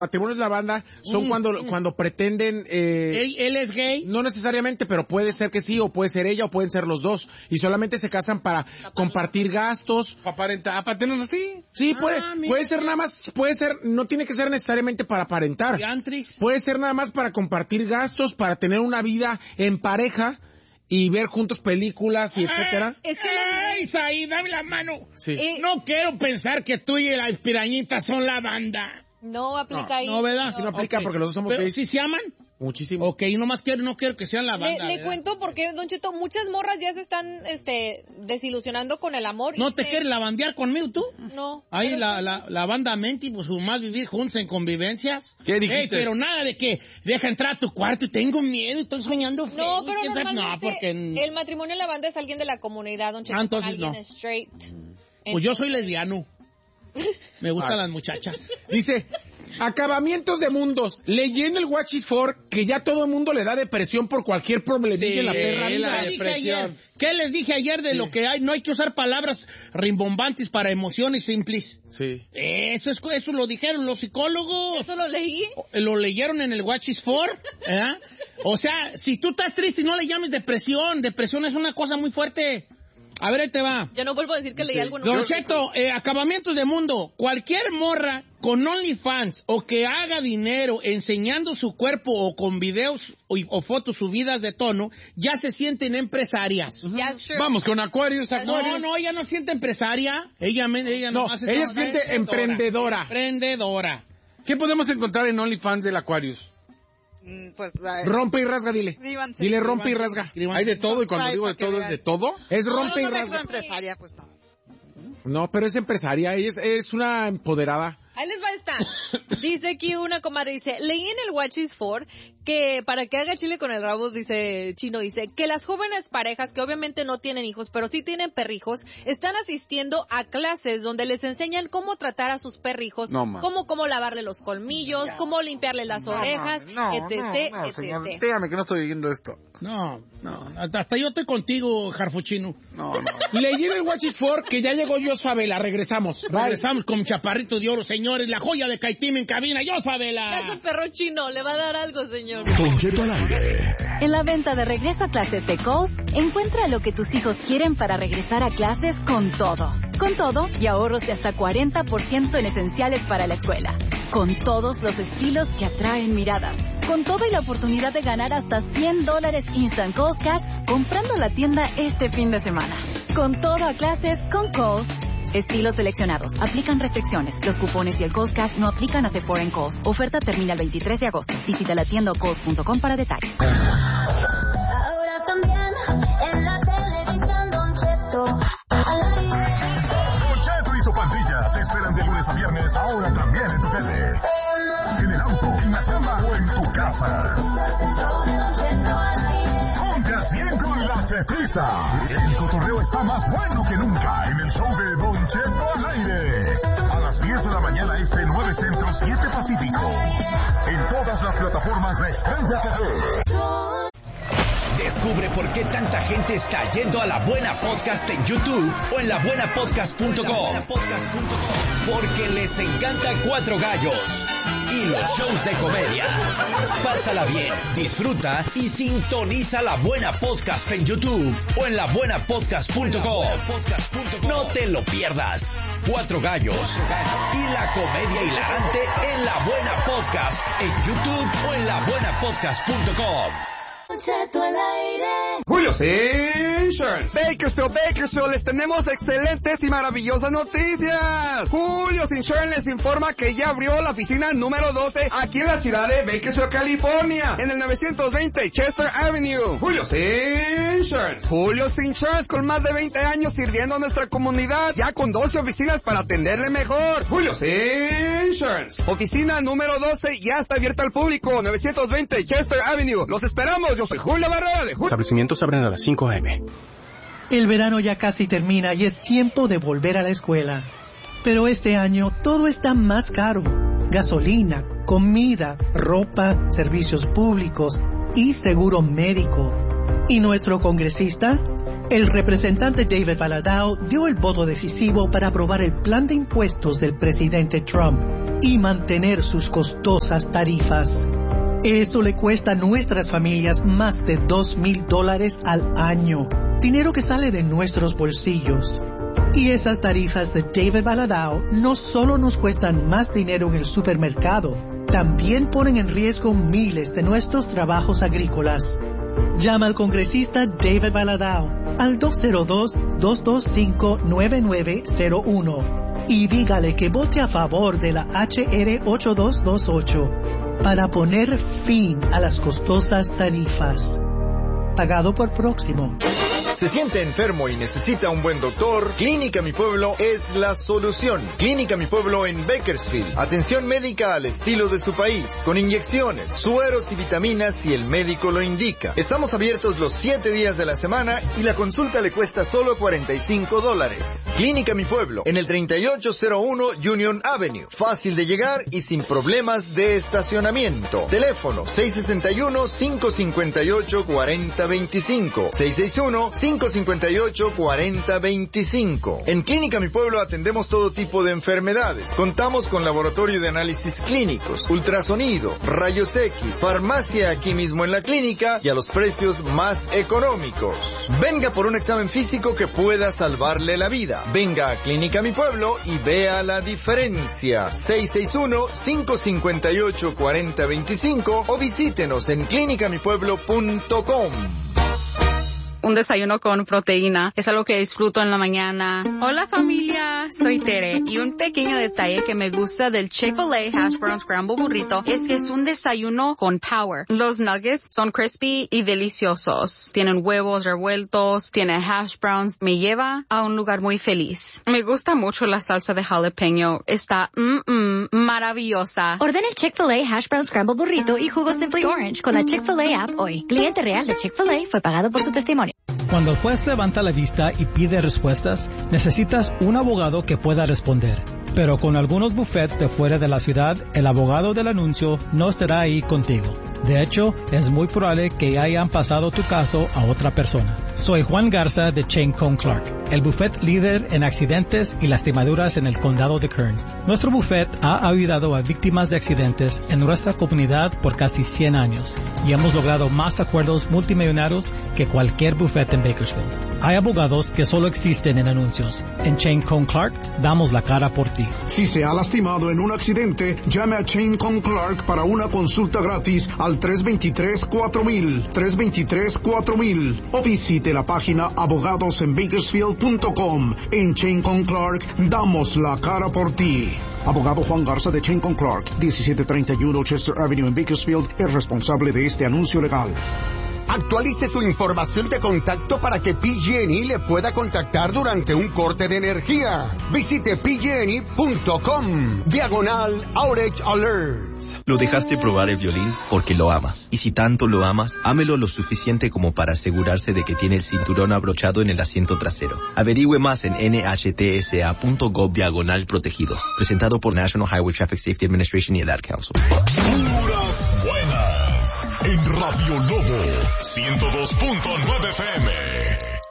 matrimonios de la banda son cuando pretenden... ¿Él es gay? No necesariamente, pero puede ser que sí, o puede ser ella, o pueden ser los dos. Y solamente se casan para compartir gastos. Para aparentar, para tenerlo así. Sí, puede ser nada más, no tiene que ser necesariamente para aparentar. Puede ser nada más para compartir gastos, para tener una vida en pareja y ver juntos películas y etcétera. Es que Isaí, dame la mano. Sí. No quiero pensar que tú y las pirañitas son la banda. No aplica ahí. No, ¿verdad? No aplica porque los dos somos ¿Pero gays. sí se aman? Muchísimo. Ok, no quiero que sean la banda. Le cuento porque, Don Cheto, muchas morras ya se están desilusionando con el amor. ¿No te quieres lavandear conmigo tú? No. Ahí la banda Menti, pues más vivir juntos en convivencias. ¿Qué dijiste? Pero nada de que deja entrar a tu cuarto y tengo miedo y estoy soñando feo. No, pero normalmente no, porque... el matrimonio en la banda es alguien de la comunidad, Don Cheto. Entonces alguien no. straight. Pues yo soy lesbiano. Me gustan las muchachas. Dice, acabamientos de mundos. Leí en el Watch is For que ya todo el mundo le da depresión por cualquier problemilla en la perra vida. ¿Qué les dije ayer de lo que hay? No hay que usar palabras rimbombantes para emociones simples. Sí. Eso lo dijeron los psicólogos. ¿Eso lo leí? Lo leyeron en el Watch is For. O sea, si tú estás triste, no le llames depresión. Depresión es una cosa muy fuerte. A ver, ahí te va. Yo no vuelvo a decir que leí algo. Don Cheto, acabamientos de mundo. Cualquier morra con OnlyFans o que haga dinero enseñando su cuerpo o con videos o fotos subidas de tono, ya se sienten empresarias. Yeah, sure. Vamos con Aquarius. No, ella no siente empresaria. Ella se siente emprendedora. Emprendedora. ¿Qué podemos encontrar en OnlyFans del Aquarius? Pues rompe y rasga, dile. Dile rompe y rasga. Hay de todo, y cuando digo de todo, ¿es de todo? Es rompe y rasga. Empresaria, pues no. No, pero es empresaria, es una empoderada. Ahí les va esta. Dice aquí una comadre, dice, leí en el Watch is For que para que haga chile con el rabo, dice Chino, dice que las jóvenes parejas que obviamente no tienen hijos, pero sí tienen perrijos, están asistiendo a clases donde les enseñan cómo tratar a sus perrijos, cómo lavarle los colmillos, cómo limpiarle las orejas, etc. Señor, dígame que no estoy oyendo esto. No, hasta yo estoy contigo, Jarfuchino. No. Leí en el Watch is For que ya llegó Yosabela, regresamos con Chaparrito de Oro, señores, la joya de Caitim en cabina, Yosabela. Es un perro chino, le va a dar algo, señor. Don Cheto al aire. En la venta de regreso a clases de Kohl's, encuentra lo que tus hijos quieren para regresar a clases con todo. Con todo y ahorros de hasta 40% en esenciales para la escuela. Con todos los estilos que atraen miradas. Con todo y la oportunidad de ganar hasta $100 Instant Kohl's Cash comprando la tienda este fin de semana. Con todo a clases con Kohl's. Estilos seleccionados. Aplican restricciones. Los cupones y el Kohl's Cash no aplican a Sephora en Kohl's. Oferta termina el 23 de agosto. Visita la tienda o kohls.com para detalles. Ahora también en la televisión Don Cheto al aire. Don Cheto y su pandilla te esperan de lunes a viernes, ahora también en tu tele. En el auto, en la chamba o en tu casa. Ponte bien con la Chetiza. El cotorreo está más bueno que nunca en el show de Don Cheto al aire. A las 10 de la mañana este 9 Centro 7 Pacífico. En todas las plataformas de Estrella TV. Descubre por qué tanta gente está yendo a La Buena Podcast en YouTube o en labuenapodcast.com. Porque les encanta Cuatro Gallos y los shows de comedia. Pásala bien, disfruta y sintoniza La Buena Podcast en YouTube o en labuenapodcast.com. No te lo pierdas. Cuatro Gallos y la comedia hilarante en La Buena Podcast en YouTube o en labuenapodcast.com. Julio's Insurance. Bakersfield, les tenemos excelentes y maravillosas noticias. Julio's Insurance les informa que ya abrió la oficina número 12 aquí en la ciudad de Bakersfield, California, en el 920 Chester Avenue. Julio's Insurance. Julio's Insurance, con más de 20 años sirviendo a nuestra comunidad, ya con 12 oficinas para atenderle mejor. Julio's Insurance. Oficina número 12 ya está abierta al público, 920 Chester Avenue. Los esperamos. Yo soy Julio Barrera de Julio. Establecimientos abren a las 5 a.m. El verano ya casi termina y es tiempo de volver a la escuela. Pero este año todo está más caro. Gasolina, comida, ropa, servicios públicos y seguro médico. ¿Y nuestro congresista? El representante David Valadao dio el voto decisivo para aprobar el plan de impuestos del presidente Trump y mantener sus costosas tarifas. Eso le cuesta a nuestras familias más de $2,000 al año, dinero que sale de nuestros bolsillos. Y esas tarifas de David Valadao no solo nos cuestan más dinero en el supermercado, también ponen en riesgo miles de nuestros trabajos agrícolas. Llama al congresista David Valadao al 202-225-9901 y dígale que vote a favor de la HR 8228 para poner fin a las costosas tarifas. Pagado por Próximo. ¿Se siente enfermo y necesita un buen doctor? Clínica Mi Pueblo es la solución. Clínica Mi Pueblo en Bakersfield. Atención médica al estilo de su país, con inyecciones, sueros y vitaminas si el médico lo indica. Estamos abiertos los 7 días de la semana y la consulta le cuesta solo $45. Clínica Mi Pueblo, en el 3801 Union Avenue. Fácil de llegar y sin problemas de estacionamiento. Teléfono 661-558-4025. 661-558-4025. En Clínica Mi Pueblo atendemos todo tipo de enfermedades. Contamos con laboratorio de análisis clínicos, ultrasonido, rayos X, farmacia aquí mismo en la clínica y a los precios más económicos. Venga por un examen físico que pueda salvarle la vida. Venga a Clínica Mi Pueblo y vea la diferencia. 661-558-4025 o visítenos en clinicamipueblo.com. Un desayuno con proteína es algo que disfruto en la mañana. Hola familia, soy Tere y un pequeño detalle que me gusta del Chick-fil-A Hash Brown Scramble Burrito es que es un desayuno con power. Los nuggets son crispy y deliciosos. Tienen huevos revueltos, tiene hash browns. Me lleva a un lugar muy feliz. Me gusta mucho la salsa de jalapeño. Está maravillosa. Ordena el Chick-fil-A Hash Brown Scramble Burrito y jugo Simply Orange con la Chick-fil-A app hoy. Cliente real de Chick-fil-A fue pagado por su testimonio. Cuando el juez levanta la vista y pide respuestas, necesitas un abogado que pueda responder. Pero con algunos bufetes de fuera de la ciudad, el abogado del anuncio no estará ahí contigo. De hecho, es muy probable que hayan pasado tu caso a otra persona. Soy Juan Garza de Chain Cone Clark, el bufete líder en accidentes y lastimaduras en el condado de Kern. Nuestro bufete ha ayudado a víctimas de accidentes en nuestra comunidad por casi 100 años y hemos logrado más acuerdos multimillonarios que cualquier bufete en Bakersfield. Hay abogados que solo existen en anuncios. En Chain Cone Clark damos la cara por ti. Si se ha lastimado en un accidente, llame a Chain Cone Clark para una consulta gratis al 323-4000, 323-4000 o visite la página abogadosenbakersfield.com. En Chain Cone Clark damos la cara por ti. Abogado Juan Garza de Chain Cone Clark, 1731 Chester Avenue en Bakersfield, es responsable de este anuncio legal. Actualice su información de contacto para que PG&E le pueda contactar durante un corte de energía. Visite pgne.com, /outage alerts. Lo dejaste probar el violín porque lo amas. Y si tanto lo amas, ámelo lo suficiente como para asegurarse de que tiene el cinturón abrochado en el asiento trasero. Averigüe más en nhtsa.gov/protegidos. Presentado por National Highway Traffic Safety Administration y el Ad Council. Puras buenas. En Radio Lobo 102.9 FM.